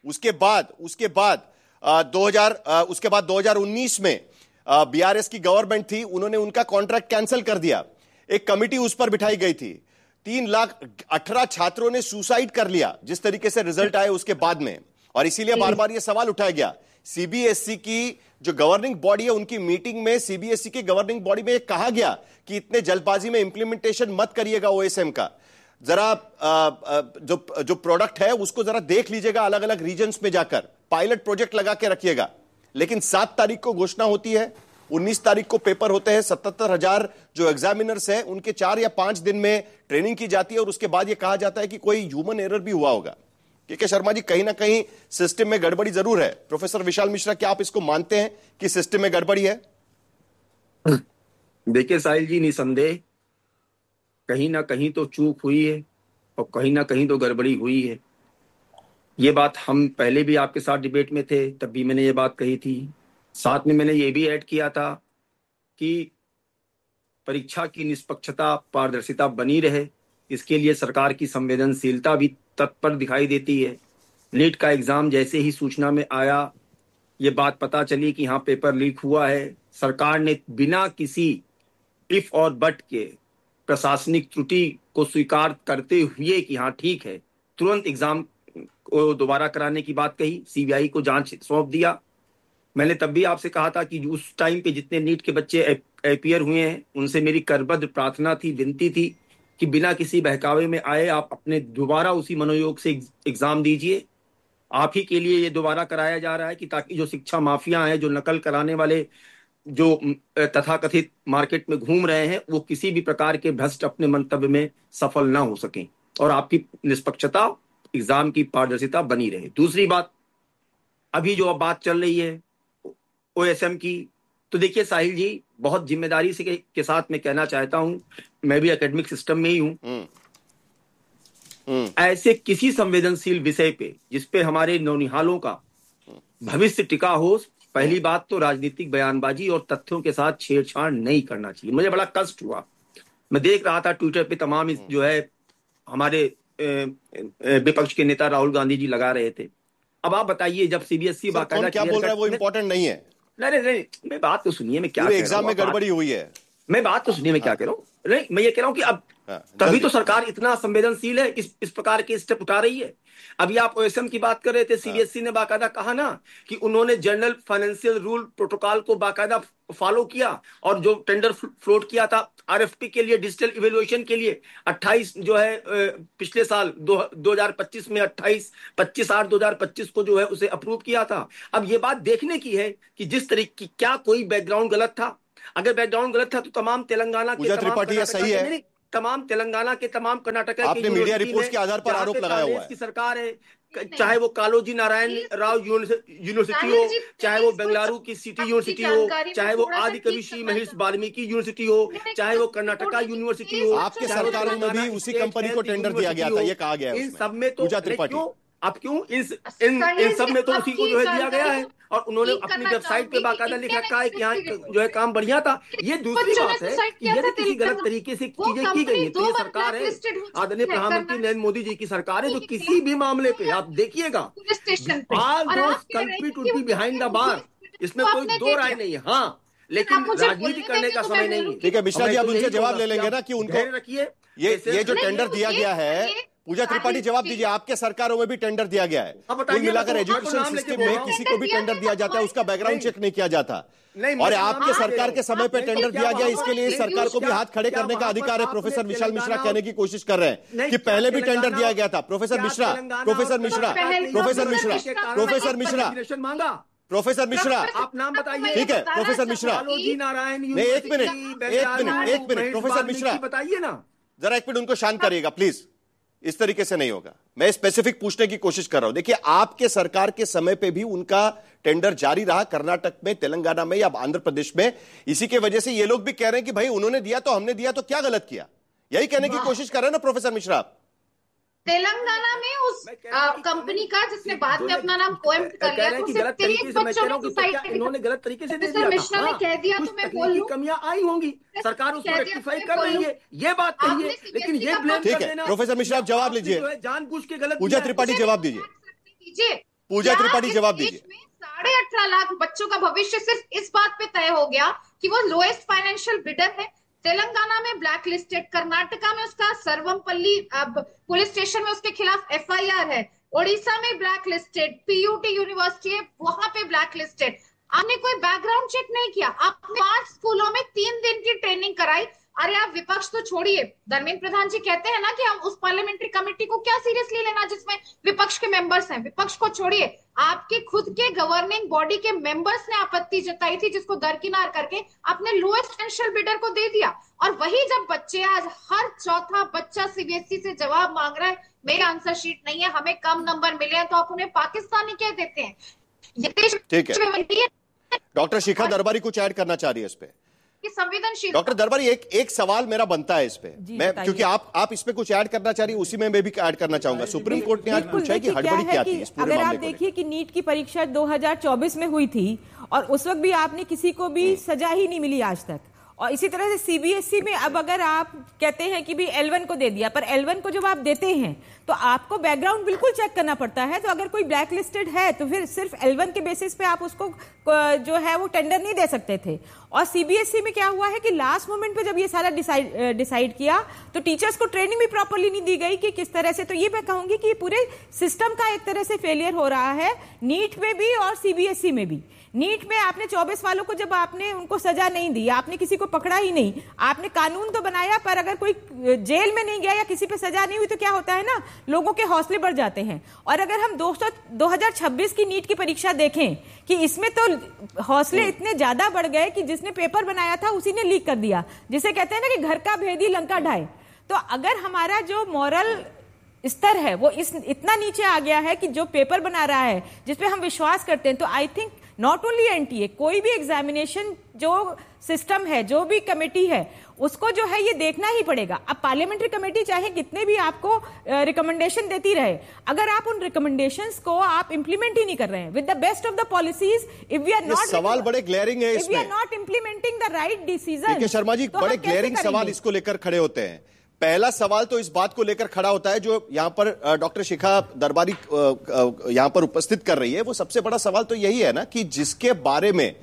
2019 में BRS की गवर्नमेंट थी, उन्होंने उनका कॉन्ट्रैक्ट कैंसिल कर दिया। एक कमिटी उस पर बिठाई गई थी। 3,18,000 छात्रों ने सुसाइड कर लिया जिस तरीके से रिजल्ट आए उसके बाद में, और इसीलिए बार बार यह सवाल उठाया गया। CBSE की जो गवर्निंग बॉडी है, उनकी मीटिंग में CBSE की गवर्निंग बॉडी में कहा गया कि इतने जल्दबाजी में इंप्लीमेंटेशन मत करिएगा OSM का, जरा जो प्रोडक्ट है उसको जरा देख लीजिएगा, अलग अलग रीजन्स में जाकर पायलट प्रोजेक्ट लगा के रखिएगा। लेकिन 7 तारीख को घोषणा होती है, 19 तारीख को पेपर होते हैं। 77,000 जो एग्जामिनर्स हैं उनके 4 या 5 दिन में ट्रेनिंग की जाती है, और उसके बाद यह कहा जाता है कि कोई ह्यूमन एरर भी हुआ होगा। के शर्मा जी, कहीं ना कहीं सिस्टम में गड़बड़ी जरूर है। प्रोफेसर विशाल मिश्रा, क्या आप इसको मानते हैं कि सिस्टम में गड़बड़ी है? देखिए साहिल जी, निसंदेह कहीं ना कहीं तो चूक हुई है और कहीं ना कहीं तो गड़बड़ी हुई है। ये बात हम पहले भी आपके साथ डिबेट में थे, तब भी मैंने ये बात कही थी। साथ में मैंने ये भी ऐड किया था कि परीक्षा की निष्पक्षता, पारदर्शिता बनी रहे, इसके लिए सरकार की संवेदनशीलता भी तत्पर दिखाई देती है। नीट का एग्जाम जैसे ही सूचना में आया, ये बात पता चली कि हाँ पेपर लीक हुआ है, सरकार ने बिना किसी इफ और बट के प्रशासनिक त्रुटि को स्वीकार करते हुए कि हाँ ठीक है, तुरंत एग्जाम को दोबारा कराने की बात कही, CBI को जांच सौंप दिया। मैंने तब भी आपसे कहा था कि उस टाइम पे जितने नीट के बच्चे अपीयर हुए हैं, उनसे मेरी करबद्ध प्रार्थना थी, विनती थी कि बिना किसी बहकावे में आए आप अपने दोबारा उसी मनोयोग से एग्जाम दीजिए। आप ही के लिए ये दोबारा कराया जा रहा है कि ताकि जो शिक्षा माफिया हैं, जो नकल कराने वाले, जो तथाकथित मार्केट में घूम रहे हैं, वो किसी भी प्रकार के भ्रष्ट अपने मंतव्य में सफल ना हो सकें और आपकी निष्पक्षता, एग्जाम की पारदर्शिता बनी रहे। दूसरी बात, अभी जो अब बात चल रही है OSM की, तो देखिए साहिल जी, बहुत जिम्मेदारी से के साथ मैं कहना चाहता हूं, मैं भी एकेडमिक सिस्टम में ही हूं। ऐसे किसी संवेदनशील विषय पे जिसपे हमारे नौनिहालों का भविष्य टिका हो, पहली बात तो राजनीतिक बयानबाजी और तथ्यों के साथ छेड़छाड़ नहीं करना चाहिए। मुझे बड़ा कष्ट हुआ, मैं देख रहा था ट्विटर पे तमाम जो है हमारे विपक्ष के नेता राहुल गांधी जी लगा रहे थे। अब आप बताइए, जब CBSE बाकायदा क्या बोल रहा है वो इंपॉर्टेंट नहीं है। नहीं, मैं बात तो सुनिए, मैं क्या एग्जाम में गड़बड़ी हुई है, मैं बात तो सुनिए, मैं क्या कह रहा हूँ। नहीं, मैं ये कह रहा हूँ कि अब तभी तो सरकार इतना संवेदनशील है, इस प्रकार के स्टेप उठा रही है। अभी आप OSM की बात कर रहे थे, CBSE ने बाकायदा कहा ना कि उन्होंने जनरल फाइनेंशियल रूल प्रोटोकॉल को बाकायदा फॉलो किया, और जो टेंडर फ्लोट किया था RFP के लिए, डिजिटल इवेल्युएशन के लिए, 28 जो है पिछले साल 2025 में 25/8/2025 को जो है उसे अप्रूव किया था। अब ये बात देखने की है कि जिस तरीके की, क्या कोई बैकग्राउंड गलत था? अगर बैकग्राउंड गलत था तो तमाम तेलंगाना के तमाम तेलंगाना के तमाम कर्नाटक आपने मीडिया रिपोर्ट्स के आधार पर आरोप लगाया हुआ है की सरकार है, चाहे वो कालोजी नारायण राव यूनिवर्सिटी हो, चाहे वो बेंगलुरु की सिटी यूनिवर्सिटी हो, चाहे वो आदि कवि श्री महेश वाल्मीकि यूनिवर्सिटी हो, चाहे वो कर्नाटका यूनिवर्सिटी हो, आपके सरकारों में भी उसी कंपनी को टेंडर दिया गया था, ये कहा गया है। इन सब में तो अब क्यों इन सब में तो उसी को जो है दिया गया है, और उन्होंने अपनी वेबसाइट पे बाकायदा लिख रखा है कि यहाँ जो है काम बढ़िया था। ये दूसरी बात है कि यदि किसी गलत तरीके से चीजें की गई है तो ये सरकार है, आदरणीय प्रधानमंत्री नरेंद्र मोदी जी की सरकार है, जो किसी भी मामले पे आप देखिएगा culprit would be behind the bar, इसमें कोई दो राय नहीं है। हाँ, लेकिन राजनीति करने का समय नहीं है। ठीक है मिश्रा जी, आप उनसे जवाब ले लेंगे ना कि उनको रखिए, ये जो टेंडर दिया गया है, पूजा त्रिपाठी जवाब दीजिए, आपके सरकारों में भी टेंडर दिया गया है, कुल मिलाकर एजुकेशन सिस्टम में किसी को भी टेंडर दिया जाता है, उसका बैकग्राउंड चेक नहीं किया जाता, और आपके सरकार के समय पे टेंडर दिया गया, इसके लिए सरकार को भी हाथ खड़े करने का अधिकार है। प्रोफेसर विशाल मिश्रा कहने की कोशिश कर रहे हैं कि पहले भी टेंडर दिया गया था। प्रोफेसर मिश्रा आप नाम बताइए। ठीक है प्रोफेसर मिश्रा, एक मिनट प्रोफेसर मिश्रा बताइए ना, जरा एक मिनट उनको शांत करिएगा प्लीज। इस तरीके से नहीं होगा। मैं स्पेसिफिक पूछने की कोशिश कर रहा हूं। देखिए, आपके सरकार के समय पे भी उनका टेंडर जारी रहा, कर्नाटक में, तेलंगाना में या आंध्र प्रदेश में। इसी के वजह से ये लोग भी कह रहे हैं कि भाई उन्होंने दिया तो हमने दिया, तो क्या गलत किया? यही कहने की कोशिश कर रहे हैं ना प्रोफेसर मिश्रा आप? तेलंगाना में उस कंपनी का जिसने बाद में अपना नाम कोएम्प्ट कर लिया, तो सिर्फ 23 बच्चों ने सुसाइड इन्होंने गलत तरीके से दे दिया। मिश्रा ने कह दिया तो मैं बोल लूं, कमियां आई होंगी, सरकार उसको रेक्टिफाई कर रही है, ये बात कही है, लेकिन ये ब्लेम ठीक है। प्रोफेसर मिश्रा आप जवाब लीजिए, जानबूझ के गलत। पूजा त्रिपाठी जवाब दीजिए। पूजा त्रिपाठी जवाब दीजिए। 18.5 लाख बच्चों का भविष्य सिर्फ इस बात पे तय हो गया कि वो लोएस्ट फाइनेंशियल बिडर है। तेलंगाना में ब्लैक लिस्टेड, कर्नाटका में उसका सर्वमपल्ली पुलिस स्टेशन में उसके खिलाफ FIR है, ओडिशा में ब्लैक लिस्टेड, PUT यूनिवर्सिटी है वहां पे ब्लैक लिस्टेड। आपने कोई बैकग्राउंड चेक नहीं किया, आपने 5 स्कूलों में 3 दिन की ट्रेनिंग कराई। अरे आप विपक्ष तो छोड़िए, धर्मेंद्र प्रधान जी कहते हैं ना कि हम उस पार्लियामेंट्री कमेटी को क्या सीरियसली लेना जिसमें विपक्ष के मेंबर्स हैं। विपक्ष को छोड़िए, आपके खुद के गवर्निंग बॉडी के मेंबर्स ने आपत्ति जताई थी, जिसको दरकिनार करके आपने लोएस्ट फाइनेंशियल बिडर को दे दिया। और वही जब बच्चे, आज हर चौथा बच्चा CBSE से जवाब मांग रहा है, मेरी आंसर शीट नहीं है, हमें कम नंबर मिले हैं, तो आप उन्हें पाकिस्तानी कह देते हैं। ठीक है, डॉक्टर शिखा दरबारी कुछ ऐड करना चाह रही है इस पे? संवेदनशील डॉक्टर दरबारी, एक सवाल मेरा बनता है इस पे, मैं क्योंकि आप इस पे कुछ ऐड करना चाह रही है, उसी में मैं भी ऐड करना चाहूंगा। सुप्रीम कोर्ट ने आज पूछा है कि हड़बड़ी क्या थी इस पूरे मामले को? अगर आप देखिए कि नीट की परीक्षा 2024 में हुई थी और उस वक्त भी आपने किसी को भी सजा ही नहीं मिली आज तक। और इसी तरह से CBSE में अब अगर आप कहते हैं कि भी L1 को दे दिया, पर L1 को जब आप देते हैं तो आपको बैकग्राउंड बिल्कुल चेक करना पड़ता है। तो अगर कोई ब्लैक लिस्टेड है तो फिर सिर्फ L1 के बेसिस पे आप उसको जो है वो टेंडर नहीं दे सकते थे। और CBSE में क्या हुआ है कि लास्ट मोमेंट पे जब ये सारा डिसाइड किया तो टीचर्स को ट्रेनिंग भी प्रॉपरली नहीं दी गई कि किस तरह से। तो ये मैं कहूंगी कि पूरे सिस्टम का एक तरह से फेलियर हो रहा है, नीट में भी और CBSE में भी। नीट में आपने 24 वालों को जब आपने उनको सजा नहीं दी, आपने किसी को पकड़ा ही नहीं, आपने कानून तो बनाया पर अगर कोई जेल में नहीं गया या किसी पे सजा नहीं हुई तो क्या होता है ना, लोगों के हौसले बढ़ जाते हैं। और अगर हम 2026 की नीट की परीक्षा देखें कि इसमें तो हौसले इतने ज्यादा बढ़ गए कि जिसने पेपर बनाया था उसी ने लीक कर दिया, जिसे कहते हैं ना कि घर का भेदी लंका ढाए। तो अगर हमारा जो मॉरल स्तर है वो इतना नीचे आ गया है कि जो पेपर बना रहा है जिसपे हम विश्वास करते हैं, तो I think not only NTA, कोई भी एग्जामिनेशन जो सिस्टम है, जो भी कमेटी है, उसको जो है ये देखना ही पड़ेगा। अब पार्लियामेंट्री कमेटी चाहे कितने भी आपको रिकमेंडेशन देती रहे, अगर आप उन रिकमेंडेशंस को आप इंप्लीमेंट ही नहीं कर रहे हैं with the best of the policies, if we are not, सवाल बड़े ग्लेयरिंग है इसमें, if we are not implementing the right decision. Sharma ji, बड़े ग्लेयरिंग सवाल इसको लेकर खड़े होते हैं। पहला सवाल तो इस बात को लेकर खड़ा होता है जो यहां पर डॉक्टर शिखा दरबारी यहां पर उपस्थित कर रही है, वो सबसे बड़ा सवाल तो यही है ना कि जिसके बारे में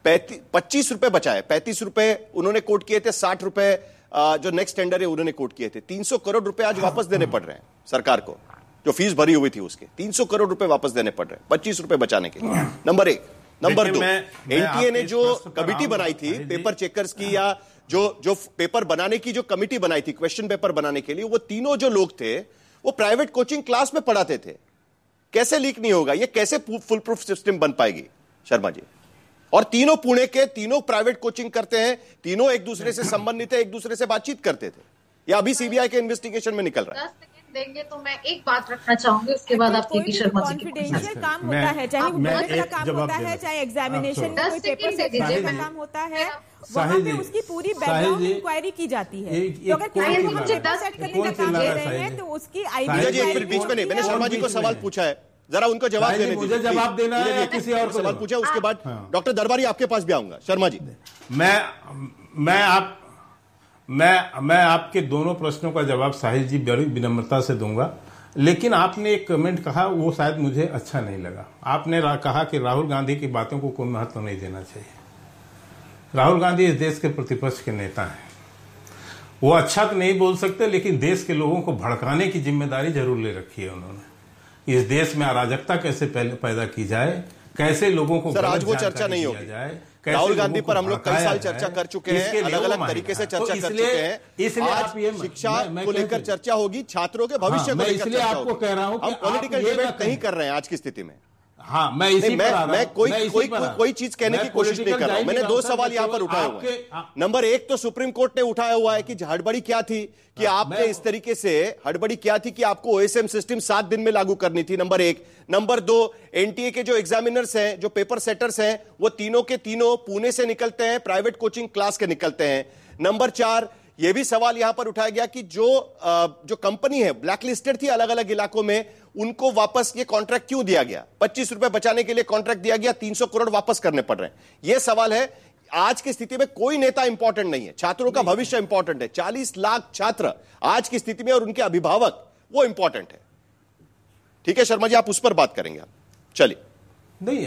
25 रुपए बचाए, 35 रुपए उन्होंने कोट किए थे, 60 रुपए जो नेक्स्ट टेंडर है उन्होंने कोट किए थे, 300 करोड़ रुपए आज वापस देने पड़ रहे हैं सरकार को, जो फीस भरी हुई थी उसके 300 करोड़ रुपए वापस देने पड़ रहे हैं 25 रुपए बचाने के लिए। नंबर 1। नंबर 2, NTA ने जो कमिटी बनाई थी पेपर चेकर्स की, या जो पेपर बनाने की जो कमिटी बनाई थी क्वेश्चन पेपर बनाने के लिए, वो तीनों जो लोग थे वो प्राइवेट कोचिंग क्लास में पढ़ाते थे। कैसे लीक नहीं होगा? ये कैसे फुल प्रूफ सिस्टम बन पाएगी शर्मा जी? और तीनों पुणे के, तीनों प्राइवेट कोचिंग करते हैं, तीनों एक दूसरे से संबंधित है, एक दूसरे से बातचीत करते थे, या अभी CBI के इन्वेस्टिगेशन में निकल रहा है? देंगे तो मैं एक बात रखना चाहूंगी, उसके बाद आप केके शर्मा जी कॉन्फिडेंशियल काम होता है, चाहे वो का काम होता है, चाहे एग्जामिनेशन में कोई पेपर से का काम होता है, वहां पे उसकी पूरी बैकग्राउंड इंक्वायरी की जाती है। तो अगर किसी को मुझे 10 सेट करने का काम दे रहे हैं तो उसकी जी एक मिनट बीच में नहीं, मैंने शर्मा जी को सवाल पूछा है, जरा उनको जवाब देने दीजिए। मुझे जवाब देना है, किसी और को सवाल पूछा, उसके बाद डॉक्टर दरबारी आपके पास भी आऊंगा। शर्मा जी, मैं आपके दोनों प्रश्नों का जवाब साहिल जी बड़ी विनम्रता से दूंगा, लेकिन आपने एक कमेंट कहा वो शायद मुझे अच्छा नहीं लगा। आपने कहा कि राहुल गांधी की बातों को कोई महत्व नहीं देना चाहिए। राहुल गांधी इस देश के प्रतिपक्ष के नेता हैं, वो अच्छा तो नहीं बोल सकते, लेकिन देश के लोगों को भड़काने की जिम्मेदारी जरूर ले रखी है उन्होंने। इस देश में अराजकता कैसे पैदा की जाए, कैसे लोगों को सर आज वो चर्चा नहीं होगी जाए। राहुल गांधी पर हम लोग कई साल चर्चा कर चुके हैं, अलग अलग तरीके से चर्चा कर चुके हैं। इसलिए आज शिक्षा को लेकर चर्चा होगी, छात्रों के भविष्य को लेकर इसलिए आपको कह रहा हूं हम पॉलिटिकल डिबेट नहीं कर रहे हैं आज की स्थिति में। हाँ, कोई चीज कहने की कोशिश नहीं कर रहा हूं। मैंने 2 सवाल यहां पर उठाए हुए हैं। नंबर 1 तो सुप्रीम कोर्ट ने उठाया हुआ है कि हड़बड़ी क्या थी कि आपने इस तरीके से हड़बड़ी क्या थी कि आपको ओएसएम सिस्टम 7 दिन में लागू करनी थी, नंबर 1। नंबर 2, एनटीए के जो एग्जामिनर्स हैं, जो पेपर सेटर्स हैं, वो तीनों के तीनों पुणे से निकलते हैं, प्राइवेट कोचिंग क्लास के निकलते हैं। नंबर 4, यह भी सवाल यहां पर उठाया गया कि जो कंपनी है ब्लैकलिस्टेड थी अलग अलग इलाकों में, उनको वापस ये कॉन्ट्रैक्ट क्यों दिया गया? 25 रुपए बचाने के लिए कॉन्ट्रैक्ट दिया गया, 300 करोड़ वापस करने पड़ रहे हैं। यह सवाल है। आज की स्थिति में कोई नेता इंपॉर्टेंट नहीं है, छात्रों का भविष्य इंपॉर्टेंट है। 40 लाख छात्र आज की स्थिति में और उनके अभिभावक वो इंपॉर्टेंट है। ठीक है शर्मा जी, आप उस पर बात करेंगे। चलिए। नहीं,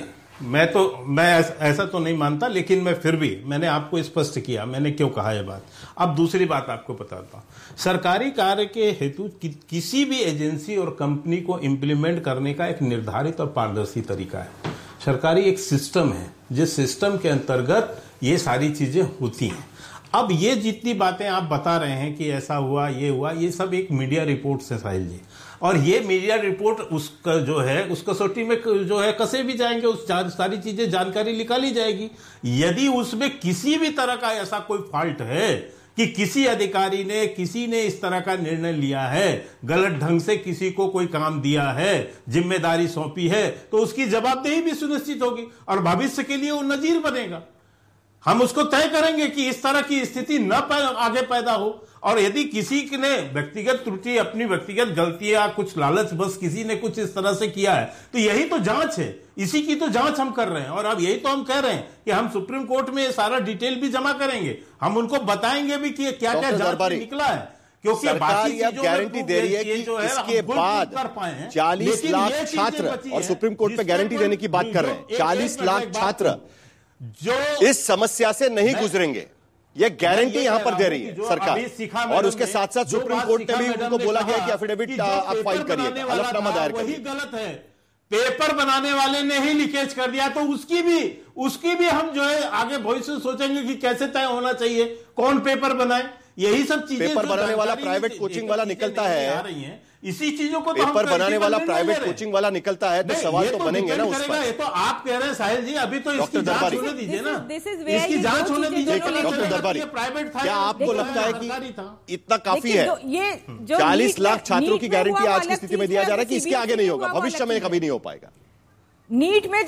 मैं ऐसा तो नहीं मानता, लेकिन मैं फिर भी मैंने आपको स्पष्ट किया मैंने क्यों कहा यह बात। अब दूसरी बात आपको बताता हूं। सरकारी कार्य के हेतु किसी भी एजेंसी और कंपनी को इंप्लीमेंट करने का एक निर्धारित और पारदर्शी तरीका है। सरकारी एक सिस्टम है, जिस सिस्टम के अंतर्गत ये सारी चीजें होती हैं। अब ये जितनी बातें आप बता रहे हैं कि ऐसा हुआ, ये सब एक मीडिया रिपोर्ट से साहिल जी, और ये मीडिया रिपोर्ट उसका जो है उस कसौटी में जो है कसे भी जाएंगे, उस सारी चीजें जानकारी निकाली जाएगी। यदि उसमें किसी भी तरह का ऐसा कोई फॉल्ट है कि किसी अधिकारी ने किसी ने इस तरह का निर्णय लिया है, गलत ढंग से किसी को कोई काम दिया है, जिम्मेदारी सौंपी है, तो उसकी जवाबदेही भी सुनिश्चित होगी और भविष्य के लिए वो नजीर बनेगा। हम उसको तय करेंगे कि इस तरह की स्थिति न आगे पैदा हो। और यदि किसी ने व्यक्तिगत त्रुटि, अपनी व्यक्तिगत गलती या कुछ लालच बस किसी ने कुछ इस तरह से किया है, तो यही तो जांच है, इसी की तो जांच हम कर रहे हैं। और अब यही तो हम कह रहे हैं कि हम सुप्रीम कोर्ट में सारा डिटेल भी जमा करेंगे, हम उनको बताएंगे भी कि क्या क्या जांच निकला है, क्योंकि सरकार यह गारंटी दे रही है कि इसके बाद 40 लाख छात्र, और सुप्रीम कोर्ट पे गारंटी देने की बात कर रहे हैं, 40 लाख छात्र जो इस समस्या से नहीं गुजरेंगे, यह गारंटी यहां पर दे रही है सरकार। और उसके साथ साथ सुप्रीम कोर्ट ने भी उनको बोला गया कि एफिडेविट आप फाइल करिए, हलफनामा दायर करिए। गलत है, पेपर बनाने वाले ने ही लीकेज कर दिया, तो उसकी भी हम जो है आगे भविष्य सोचेंगे कि कैसे तय होना चाहिए, कौन पेपर बनाए। यही सब चीजें पेपर बनाने वाला प्राइवेट कोचिंग वाला निकलता है, इसी चीजों को पेपर बनाने वाला प्राइवेट कोचिंग वाला निकलता है, तो सवाल तो बनेंगे ना उस पर। ये तो आप कह रहे हैं साहिल जी, अभी तो इसकी जांच होने दीजिए ना, इसकी जांच होने दीजिए। डॉक्टर दरबारी, प्राइवेट था, क्या आपको लगता है कि इतना काफी है? 40 लाख छात्रों की गारंटी आज की स्थिति में दिया जा रहा है कि इसके आगे नहीं होगा, भविष्य में कभी नहीं हो पाएगा। नीट में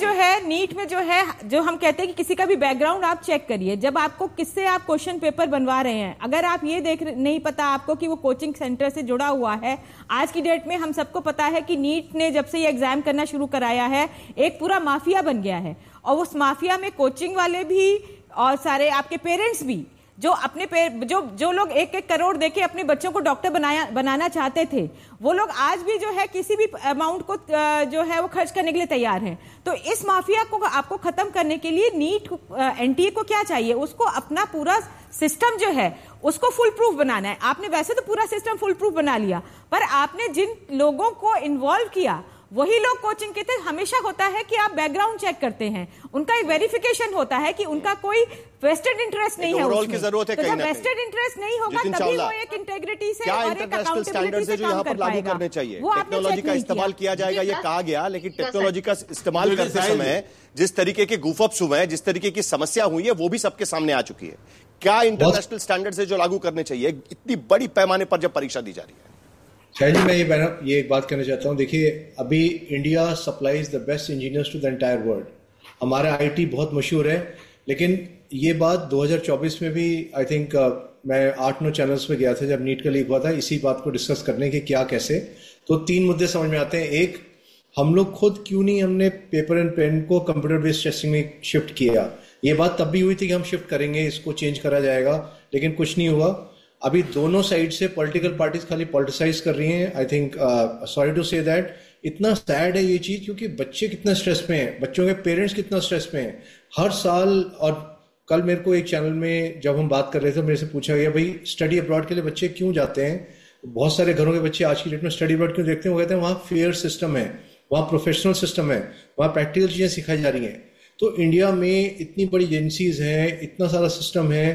जो है जो हम कहते हैं कि किसी का भी बैकग्राउंड आप चेक करिए, जब आपको किससे आप क्वेश्चन पेपर बनवा रहे हैं, अगर आप ये नहीं पता आपको कि वो कोचिंग सेंटर से जुड़ा हुआ है। आज की डेट में हम सबको पता है कि नीट ने जब से ये एग्जाम करना शुरू कराया है, एक पूरा माफिया बन गया है, और उस माफिया में कोचिंग वाले भी और सारे आपके पेरेंट्स भी, जो अपने जो लोग 1-1 करोड़ देके अपने बच्चों को डॉक्टर बनाना चाहते थे, वो लोग आज भी जो है किसी भी अमाउंट को जो है वो खर्च करने के लिए तैयार हैं। तो इस माफिया को आपको खत्म करने के लिए नीट एनटीए को क्या चाहिए, उसको अपना पूरा सिस्टम जो है उसको फुल प्रूफ बनाना है। आपने वैसे तो पूरा सिस्टम फुल प्रूफ बना लिया, पर आपने जिन लोगों को इन्वॉल्व किया वही लोग कोचिंग के थे। हमेशा होता है कि आप बैकग्राउंड चेक करते हैं, उनका एक वेरिफिकेशन होता है कि उनका कोई वेस्टेड इंटरेस्ट नहीं है उसमें। की जरूरत है, तो जब वेस्टेड इंटरेस्ट नहीं होगा तभी वो एक इंटेग्रिटी से और एक अकाउंटेबिलिटी से काम कर पाएगा। करने चाहिए, टेक्नोलॉजी का इस्तेमाल किया जाएगा ये कहा गया, लेकिन टेक्नोलॉजी का इस्तेमाल करते समय जिस तरीके के गूफअप्स हुए हैं, जिस तरीके की समस्या हुई है, वो भी सबके सामने आ चुकी है। क्या इंटरनेशनल स्टैंडर्ड्स है जो लागू करने चाहिए इतनी बड़ी पैमाने पर जब परीक्षा दी जा रही है? शायद मैं ये एक बात कहना चाहता हूँ। देखिए, अभी India supplies the best engineers to the entire world. हमारा आईटी बहुत मशहूर है, लेकिन ये बात 2024 में भी आई थिंक मैं 8-9 चैनल्स पे गया था जब नीट का लीक हुआ था, इसी बात को डिस्कस करने के क्या कैसे। तो 3 मुद्दे समझ में आते हैं। एक, हम लोग खुद क्यों नहीं हमने पेपर एंड पेन को कंप्यूटर बेस्ड टेस्टिंग में शिफ्ट किया। ये बात तब भी हुई थी कि हम शिफ्ट करेंगे, इसको चेंज करा जाएगा, लेकिन कुछ नहीं हुआ। अभी दोनों साइड से पॉलिटिकल पार्टीज खाली पॉलिटिसाइज कर रही हैं। I think sorry to say that, इतना सैड है ये चीज, क्योंकि बच्चे कितना स्ट्रेस में हैं, बच्चों के पेरेंट्स कितना स्ट्रेस में हैं हर साल। और कल मेरे को एक चैनल में जब हम बात कर रहे थे, मेरे से पूछा गया, भाई स्टडी अब्रॉड के लिए बच्चे क्यों जाते हैं? बहुत सारे घरों के बच्चे आज की डेट में स्टडी अब्रॉड क्यों देखते हैं? वो कहते हैं वहाँ फेयर सिस्टम है, वहाँ प्रोफेशनल सिस्टम है, वहाँ प्रैक्टिकल चीजें सिखाई जा रही हैं। तो इंडिया में इतनी बड़ी एजेंसीज हैं, इतना सारा सिस्टम है,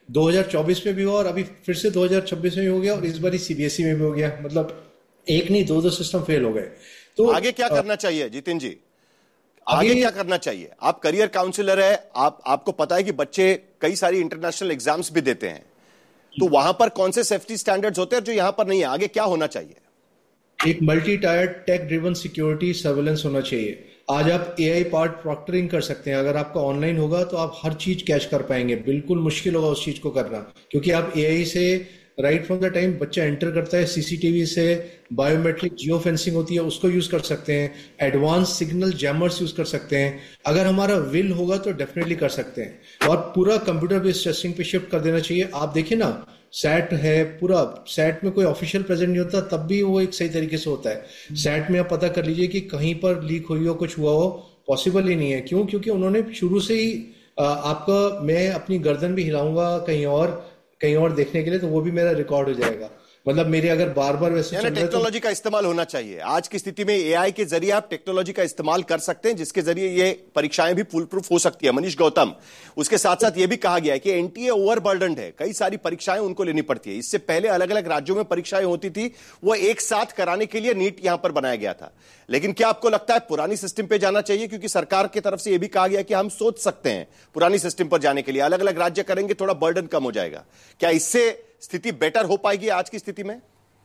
2024 में भी हुआ और अभी फिर से 2026 में भी हो गया, और इस बार सीबीएसई में भी हो गया। मतलब एक नहीं 2 सिस्टम फेल हो गए। तो आगे क्या करना चाहिए जितिन जी? आगे क्या करना चाहिए? आप करियर काउंसलर है, आपको पता है कि बच्चे कई सारी इंटरनेशनल एग्जाम्स भी देते हैं, तो वहां पर कौन से सेफ्टी स्टैंडर्ड्स होते हैं जो यहां पर नहीं है? आगे क्या होना चाहिए? एक multi tier take driven security surveillance होना चाहिए। आज आप एआई पार्ट प्रॉक्टरिंग कर सकते हैं। अगर आपका ऑनलाइन होगा तो आप हर चीज कैच कर पाएंगे। बिल्कुल मुश्किल होगा उस चीज को करना, क्योंकि आप एआई से राइट फ्रॉम द टाइम बच्चा एंटर करता है, सीसीटीवी से बायोमेट्रिक जियो फेंसिंग होती है, उसको यूज कर सकते हैं। एडवांस सिग्नल जैमर्स यूज कर सकते हैं। अगर हमारा विल होगा तो डेफिनेटली कर सकते हैं। और पूरा कंप्यूटर बेस्ड टेस्टिंग पे शिफ्ट कर देना चाहिए। आप देखिए ना, सैट है, पूरा सैट में कोई ऑफिशियल प्रेजेंट नहीं होता, तब भी वो एक सही तरीके से होता है। सैट में आप पता कर लीजिए कि कहीं पर लीक हुई हो, कुछ हुआ हो, पॉसिबल ही नहीं है। क्यों? क्योंकि उन्होंने शुरू से ही आपका, मैं अपनी गर्दन भी हिलाऊंगा कहीं और देखने के लिए, तो वो भी मेरा रिकॉर्ड हो जाएगा। मतलब मेरे अगर बार बार वैसे टेक्नोलॉजी का इस्तेमाल होना चाहिए। आज की स्थिति में एआई के जरिए आप टेक्नोलॉजी का इस्तेमाल कर सकते हैं, जिसके जरिए ये परीक्षाएं भी फुल प्रूफ हो सकती है। मनीष गौतम, उसके साथ साथ ये भी कहा गया है कि एनटीए ओवरबर्डन्ड है, कई सारी परीक्षाएं उनको लेनी पड़ती है। इससे पहले अलग अलग राज्यों में परीक्षाएं होती थी, वो एक साथ कराने के लिए नीट यहां पर बनाया गया था। लेकिन क्या आपको लगता है पुरानी सिस्टम पे जाना चाहिए? क्योंकि सरकार की तरफ से यह भी कहा गया कि हम सोच सकते हैं पुरानी सिस्टम पर जाने के लिए, अलग अलग राज्य करेंगे, थोड़ा बर्डन कम हो जाएगा। क्या इससे स्थिति बेटर हो पाएगी आज की स्थिति में?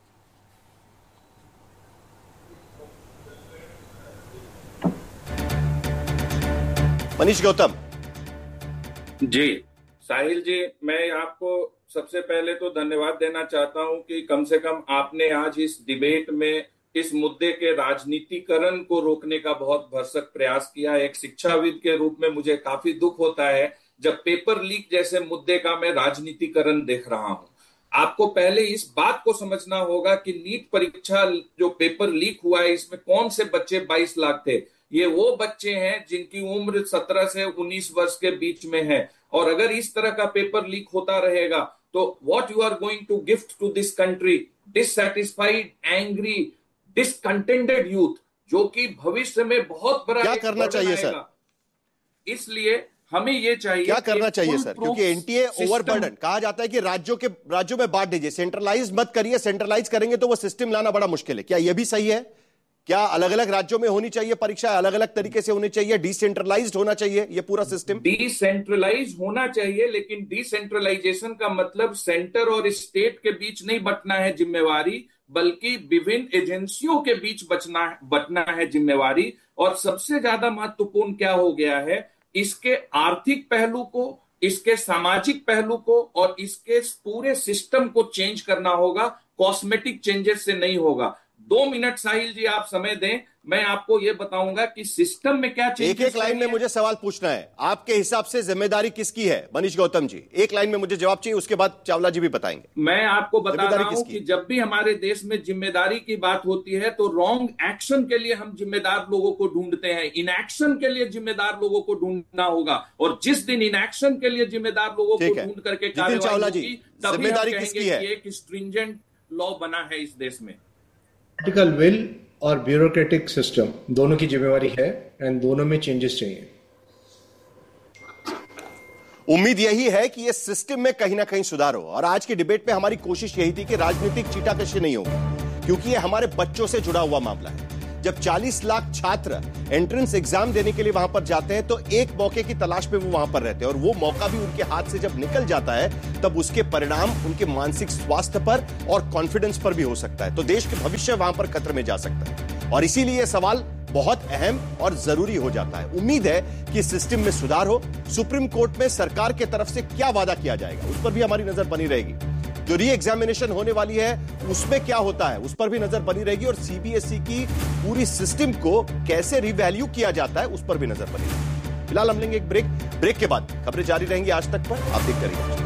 मनीष गौतम जी। साहिल जी, मैं आपको सबसे पहले तो धन्यवाद देना चाहता हूं कि कम से कम आपने आज इस डिबेट में इस मुद्दे के राजनीतिकरण को रोकने का बहुत भरसक प्रयास किया। एक शिक्षाविद के रूप में मुझे काफी दुख होता है जब पेपर लीक जैसे मुद्दे का मैं राजनीतिकरण देख रहा हूं। आपको पहले इस बात को समझना होगा कि नीट परीक्षा जो पेपर लीक हुआ है, इसमें कौन से बच्चे 22 लाख थे? ये वो बच्चे हैं जिनकी उम्र 17 से 19 वर्ष के बीच में है। और अगर इस तरह का पेपर लीक होता रहेगा तो what you are going to gift to this country? Dissatisfied, angry, discontented youth, जो कि भविष्य में बहुत बड़ा क्या करना चाहिए सर? इसलिए हमें ये चाहिए, क्या करना चाहिए सर? क्योंकि एनटीए ओवरबर्डन कहा जाता है कि राज्यों में बांट दीजिए, सेंट्रलाइज मत करिए। सेंट्रलाइज करेंगे तो वो सिस्टम लाना बड़ा मुश्किल है। क्या यह भी सही है? क्या अलग अलग राज्यों में होनी चाहिए परीक्षा, अलग अलग तरीके से होनी चाहिए, डिसेंट्रलाइज्ड होना चाहिए ये पूरा सिस्टम? डिसेंट्रलाइज होना चाहिए, लेकिन डिसेंट्रलाइजेशन का मतलब सेंटर और स्टेट के बीच नहीं बंटना है जिम्मेवारी, बल्कि विभिन्न एजेंसियों के बीच बंटना है जिम्मेवारी। और सबसे ज्यादा महत्वपूर्ण क्या हो गया है, इसके आर्थिक पहलू को, इसके सामाजिक पहलू को और इसके पूरे सिस्टम को चेंज करना होगा। कॉस्मेटिक चेंजेस से नहीं होगा। 2 मिनट साहिल जी आप समय दें, मैं आपको यह बताऊंगा कि सिस्टम में क्या चेंजेस। एक लाइन में मुझे सवाल पूछना है, आपके हिसाब से जिम्मेदारी किसकी है? मनीष गौतम जी, एक लाइन में मुझे जवाब चाहिए, उसके बाद चावला जी भी बताएंगे। मैं आपको बता रहा हूं कि जब भी हमारे देश में जिम्मेदारी की बात होती है तो रॉन्ग एक्शन के लिए हम जिम्मेदार लोगों को ढूंढते हैं, इनएक्शन के लिए जिम्मेदार लोगों को ढूंढना होगा। और जिस दिन इनएक्शन के लिए जिम्मेदार लोगों को ढूंढ करके कार्रवाई होगी, तभी जिम्मेदारी किसकी है? एक स्ट्रिंजेंट लॉ बना है इस देश में। पॉलिटिकल विल और ब्यूरोक्रेटिक सिस्टम दोनों की जिम्मेवारी है, एंड दोनों में चेंजेस चाहिए। उम्मीद यही है कि ये सिस्टम में कहीं ना कहीं सुधार हो। और आज की डिबेट में हमारी कोशिश यही थी कि राजनीतिक चीटाकशी नहीं होगी, क्योंकि ये हमारे बच्चों से जुड़ा हुआ मामला है। जब 40 लाख छात्र एंट्रेंस एग्जाम देने के लिए वहां पर जाते हैं तो एक मौके की तलाश में वो वहां पर रहते हैं, और वो मौका भी उनके हाथ से जब निकल जाता है तब उसके परिणाम उनके मानसिक स्वास्थ्य पर और कॉन्फिडेंस पर भी हो सकता है। तो देश के भविष्य वहां पर खतरे में जा सकता है, और इसीलिए यह सवाल बहुत अहम और जरूरी हो जाता है। उम्मीद है कि सिस्टम में सुधार हो। सुप्रीम कोर्ट में सरकार की तरफ से क्या वादा किया जाएगा उस पर भी हमारी नजर बनी रहेगी। जो री एग्जामिनेशन होने वाली है उसमें क्या होता है उस पर भी नजर बनी रहेगी, और सीबीएसई की पूरी सिस्टम को कैसे रिवैल्यू किया जाता है उस पर भी नजर बनी रहेगी। फिलहाल हम लेंगे एक ब्रेक के बाद खबरें जारी रहेंगी आज तक पर। आप देखते रहिए।